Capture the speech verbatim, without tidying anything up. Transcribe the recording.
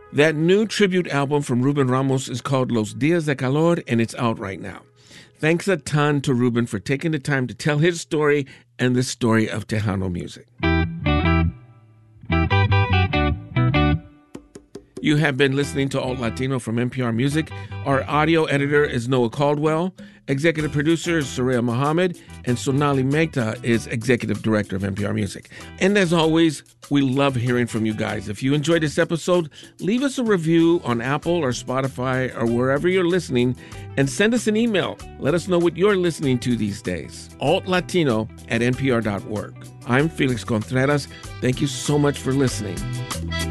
That new tribute album from Ruben Ramos is called Los Días de Calor, and it's out right now. Thanks a ton to Ruben for taking the time to tell his story and the story of Tejano music. You have been listening to Alt Latino from N P R Music. Our audio editor is Noah Caldwell. Executive producer is Soraya Mohammed. And Sonali Mehta is executive director of N P R Music. And as always, we love hearing from you guys. If you enjoyed this episode, leave us a review on Apple or Spotify or wherever you're listening and send us an email. Let us know what you're listening to these days. alt latino at n p r dot org. I'm Felix Contreras. Thank you so much for listening.